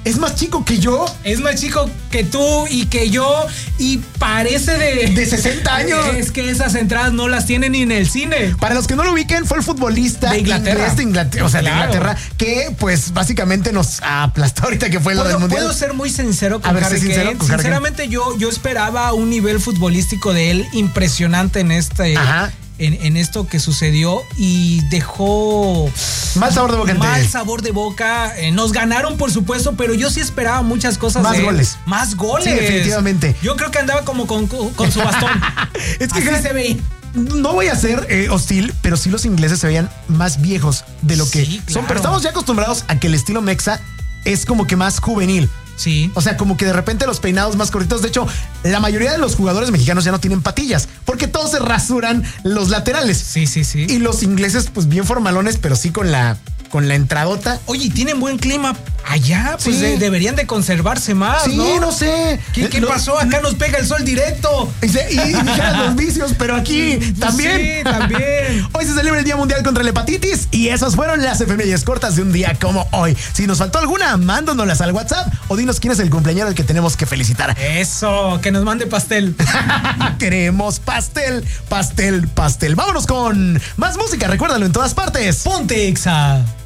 es más chico que yo. Es más chico que tú y que yo y parece de 60 años. Es que esas entradas no las tienen ni en el cine. Para los que no lo ubiquen, fue el futbolista de Inglaterra. de Inglaterra, o sea, claro, de Inglaterra, que pues básicamente nos aplastó ahorita que fue lo del Mundial. Puedo ser muy sincero con Harry Kane. Sinceramente, yo esperaba un nivel futbolístico de él impresionante en en esto que sucedió y dejó mal sabor de boca. Mal sabor de boca. Nos ganaron, por supuesto, pero yo sí esperaba muchas cosas. Más goles. Más goles. Sí, definitivamente. Yo creo que andaba como con su bastón. Es que así se veía. No voy a ser hostil, pero sí los ingleses se veían más viejos de lo que son. Claro. Pero estamos ya acostumbrados a que el estilo mexa es como que más juvenil. Sí. O sea, como que de repente los peinados más cortitos. De hecho, la mayoría de los jugadores mexicanos ya no tienen patillas porque todos se rasuran los laterales. Sí. Y los ingleses, pues bien formalones, pero sí con la entradota. Oye, tienen buen clima allá, pues sí. Deberían de conservarse más, sí, ¿no? No sé. ¿Qué pasó? Acá nos pega el sol directo. Y dijeron los vicios, pero aquí también. Sí, también. Hoy se celebra el Día Mundial contra la Hepatitis y esas fueron las efemérides cortas de un día como hoy. Si nos faltó alguna, mándanoslas al WhatsApp o dinos quién es el cumpleañero al que tenemos que felicitar. Eso, que nos mande pastel. Queremos pastel. Vámonos con más música, recuérdalo en todas partes. Ponte Exa.